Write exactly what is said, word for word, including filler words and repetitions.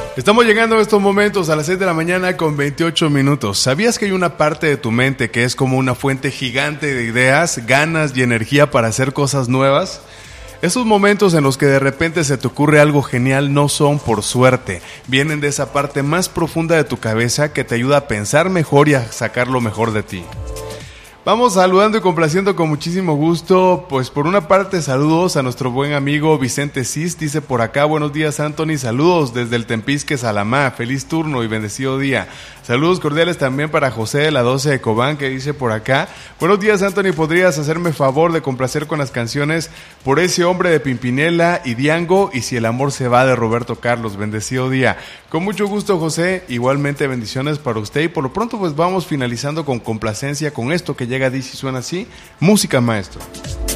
Estamos llegando a estos momentos a las seis de la mañana con veintiocho minutos. ¿Sabías que hay una parte de tu mente que es como una fuente gigante de ideas, ganas y energía para hacer cosas nuevas? Esos momentos en los que de repente se te ocurre algo genial no son por suerte, vienen de esa parte más profunda de tu cabeza que te ayuda a pensar mejor y a sacar lo mejor de ti. Vamos saludando y complaciendo con muchísimo gusto. Pues por una parte, saludos a nuestro buen amigo Vicente Cis, dice por acá: buenos días, Anthony, saludos desde el Tempisque, Salamá, feliz turno y bendecido día. Saludos cordiales también para José de la doce de Cobán, que dice por acá: buenos días, Anthony, ¿podrías hacerme favor de complacer con las canciones Por ese hombre de Pimpinela y Diango y Si el amor se va de Roberto Carlos? Bendecido día. Con mucho gusto, José, igualmente bendiciones para usted, y por lo pronto pues vamos finalizando con complacencia con esto que llega, dice y suena así: música, maestro.